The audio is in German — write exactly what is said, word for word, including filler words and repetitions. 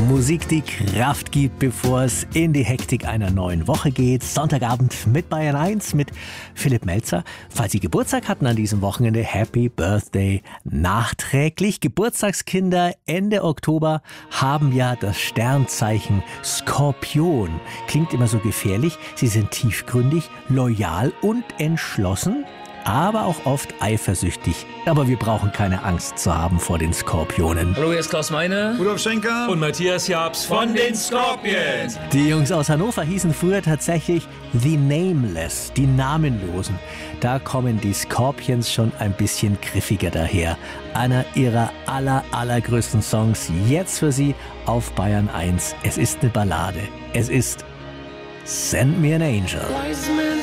Musik, die Kraft gibt, bevor es in die Hektik einer neuen Woche geht. Sonntagabend mit Bayern eins mit Philipp Melzer. Falls Sie Geburtstag hatten an diesem Wochenende, Happy Birthday nachträglich. Geburtstagskinder Ende Oktober haben ja das Sternzeichen Skorpion. Klingt immer so gefährlich. Sie sind tiefgründig, loyal und entschlossen, aber auch oft eifersüchtig. Aber wir brauchen keine Angst zu haben vor den Skorpionen. Hallo, hier ist Klaus Meine. Rudolf Schenker. Und Matthias Jabs von den Scorpions. Die Jungs aus Hannover hießen früher tatsächlich The Nameless, die Namenlosen. Da kommen die Scorpions schon ein bisschen griffiger daher. Einer ihrer aller, allergrößten Songs jetzt für Sie auf Bayern eins. Es ist eine Ballade. Es ist Send Me an Angel.